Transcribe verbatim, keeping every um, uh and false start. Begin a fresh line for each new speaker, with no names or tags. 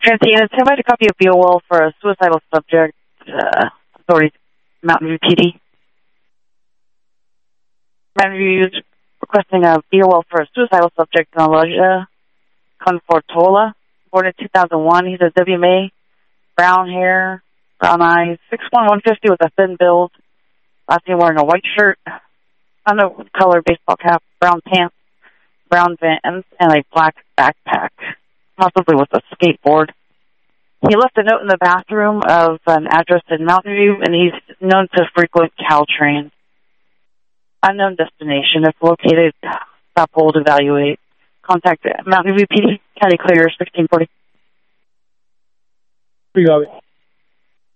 Francine, it's somebody a copy of B O L for a suicidal subject. Uh, authorities, Mountain View P D. Mountain View is requesting a B O L for a suicidal subject, Elijah Confortola, born in two thousand one. He's a W M A, brown hair, brown eyes, six one, one fifty with a thin build. Last name wearing a white shirt, I don't know color baseball cap, brown pants, brown Vans, and a black backpack, possibly with a skateboard. He left a note in the bathroom of an address in Mountain View, and he's known to frequent Caltrain. Unknown destination. If located, stop, hold, evaluate. Contact Mountain View P D, County Clear, sixteen forty.
You got it.